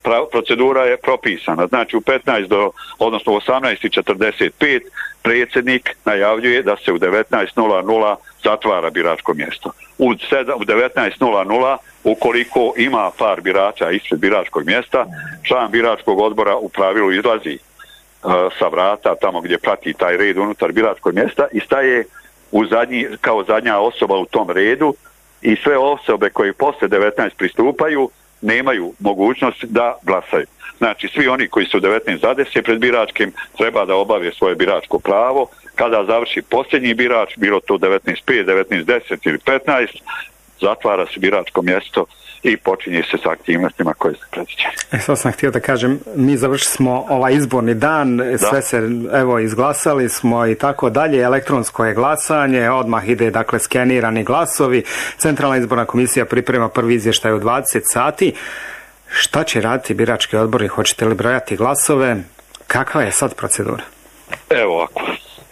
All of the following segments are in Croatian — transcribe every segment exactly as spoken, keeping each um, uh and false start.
procedura je propisana. Znači u petnaest do, odnosno u osamnaest i četrdeset pet predsjednik najavljuje da se u devetnaest nula nula zatvara biračko mjesto. U, u devetnaest nula nula ukoliko ima par birača ispred biračkog mjesta, član biračkog odbora u pravilu izlazi uh, sa vrata tamo gdje prati taj red unutar biračkog mjesta i staje u zadnji, kao zadnja osoba u tom redu i sve osobe koje posle devetnaest pristupaju nemaju mogućnost da glasaju. Znači, svi oni koji su devetnaest zadesje pred biračkim treba da obave svoje biračko pravo. Kada završi posljednji birač, bilo to devetnaest pet, devetnaest deset ili petnaest, zatvara se biračko mjesto i počinje se sa aktivnostima koje se predviđaju. E, sad sam htio da kažem, mi završili smo ovaj izborni dan, da. Sve se, evo, izglasali smo i tako dalje, elektronsko je glasanje, odmah ide, dakle, skenirani glasovi, Centralna izborna komisija priprema prvi izvještaj u dvadeset sati. Šta će raditi birački odbori? Hoćete li brojati glasove? Kakva je sad procedura? Evo ovako.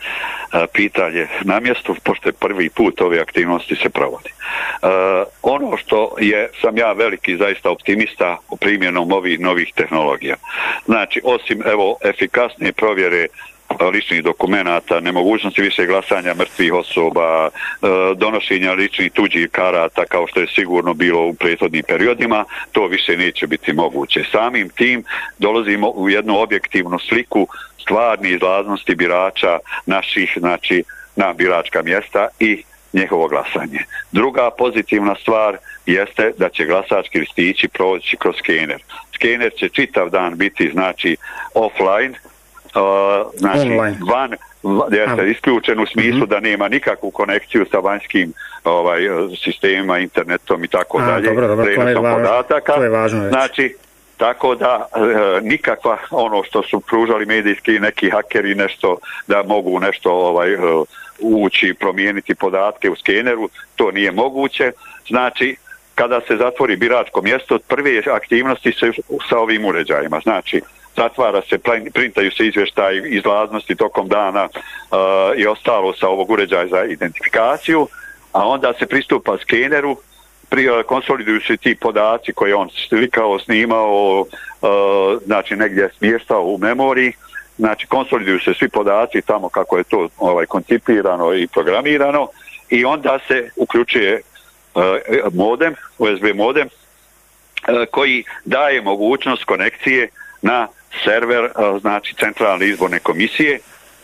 Pitanje na mjestu, pošto je prvi put ove aktivnosti se provodi. Uh, ono što je, sam ja veliki zaista optimista u primjenom ovih novih tehnologija. Znači, osim evo efikasne provjere ličnih dokumenata, nemogućnosti više glasanja mrtvih osoba, donošenja ličnih tuđih karata kao što je sigurno bilo u prethodnim periodima, to više neće biti moguće. Samim tim dolazimo u jednu objektivnu sliku stvarne izlaznosti birača naših, znači, na biračka mjesta i njihovo glasanje. Druga pozitivna stvar jeste da će glasački listići proći kroz skener. Skener će čitav dan biti, znači, offline, Uh, znači online. van jeste isključen u smislu da nema nikakvu konekciju sa vanjskim ovaj sistemima, internetom i tako dalje, prenosom podataka. To je važno reći. Znači, tako da e, nikakva ono što su pružali medijski neki hakeri nešto da mogu nešto ovaj ući, promijeniti podatke u skeneru, to nije moguće. Znači, kada se zatvori biračko mjesto, prve aktivnosti se sa ovim uređajima. Znači, zatvara se, printaju se izvještaj izlaznosti tokom dana uh, i ostalo sa ovog uređaja za identifikaciju, a onda se pristupa skeneru, pri, uh, konsoliduju se ti podaci koje on slikao, snimao, uh, znači negdje smještao u memoriji, znači konsoliduju se svi podaci tamo kako je to ovaj, koncipirano i programirano i onda se uključuje uh, modem, U S B modem, uh, koji daje mogućnost konekcije na server, znači Centralne izborne komisije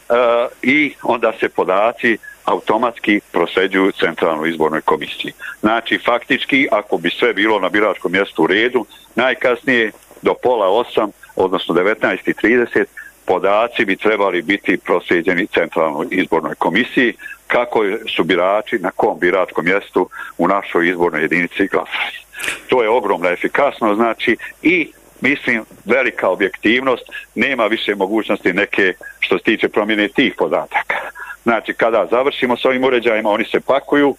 i onda se podaci automatski prosljeđuju Centralnoj izbornoj komisiji. Znači, faktički, ako bi sve bilo na biračkom mjestu u redu, najkasnije do pola osam, odnosno devetnaest i trideset, podaci bi trebali biti prosljeđeni Centralnoj izbornoj komisiji kako su birači na kom biračkom mjestu u našoj izbornoj jedinici glasali. To je ogromna efikasnost, znači, i mislim, velika objektivnost, nema više mogućnosti neke što se tiče promjene tih podataka. Znači, kada završimo s ovim uređajima, oni se pakuju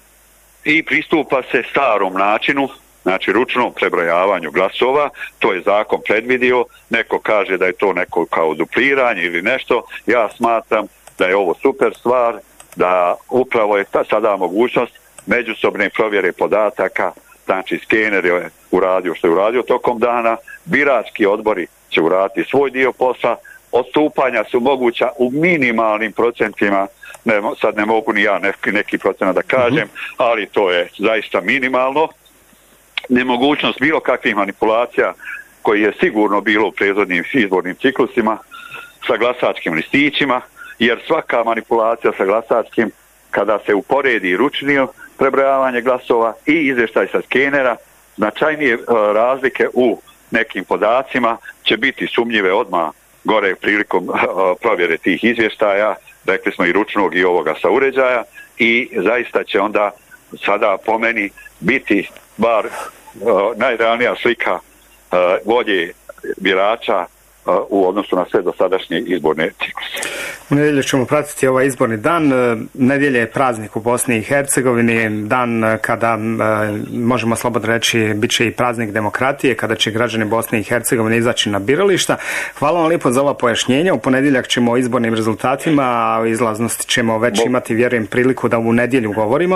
i pristupa se starom načinu, znači ručnom prebrojavanju glasova, to je zakon predvidio, neko kaže da je to neko kao dupliranje ili nešto, ja smatram da je ovo super stvar, da upravo je ta sada mogućnost međusobne provjere podataka, znači skener je uradio što je uradio tokom dana, birački odbori će uraditi svoj dio posla, odstupanja su moguća u minimalnim procentima, ne, sad ne mogu ni ja neki, neki procenat da kažem, ali to je zaista minimalno. Nemogućnost bilo kakvih manipulacija koji je sigurno bilo u prethodnim izbornim ciklusima sa glasačkim listićima, jer svaka manipulacija sa glasačkim, kada se uporedi ručnije prebrojavanje glasova i izvještaj sa skenera, značajnije razlike u nekim podacima će biti sumnjive odmah gore prilikom provjere tih izvještaja, rekli smo i ručnog i ovoga sa uređaja, i zaista će onda sada po meni biti bar najrealnija slika volje birača u odnosu na sve dosadašnje izborne cikluse. U nedjelju ćemo pratiti ovaj izborni dan. Nedjelja je praznik u Bosni i Hercegovini, dan kada, možemo slobodno reći, bit će i praznik demokratije, kada će građani Bosne i Hercegovine izaći na birališta. Hvala vam lijepo za ova pojašnjenja. U ponedjeljak ćemo o izbornim rezultatima, a o izlaznosti ćemo već Bo... imati, vjerujem, priliku da u nedjelju govorimo.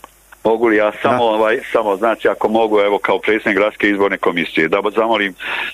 Mogu li ja samo, ovaj, samo znači ako mogu, evo kao predsjednik Gradske izborne komisije, da zamolim